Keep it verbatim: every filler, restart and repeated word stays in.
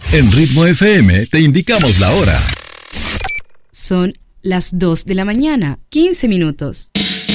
En Ritmo F M te indicamos la hora. Son las dos de la mañana, quince minutos.